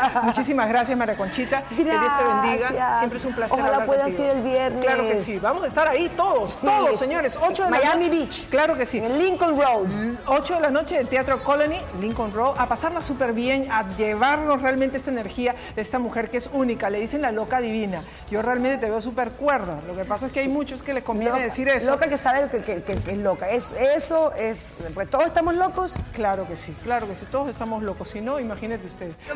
Muchísimas gracias, María Conchita. Gracias. Que Dios te bendiga. Siempre es un placer Ojalá hablar puedan contigo. ir el viernes. Claro que sí. Vamos a estar ahí todos, Sí. todos, señores. 8 de la Miami noche. Beach. Claro que sí. En el Lincoln Road. 8 de la noche del Teatro Colony, Lincoln Road, a pasarla súper bien, a llevarnos realmente esta energía de esta mujer que es única. Le dicen la loca divina. Yo realmente te veo súper cuerda. Lo que pasa es que hay muchos que les conviene decir eso. Loca que sabe que es loca. Eso es. Pues todos estamos locos. Claro que sí, todos estamos locos. Si no, imagínate usted.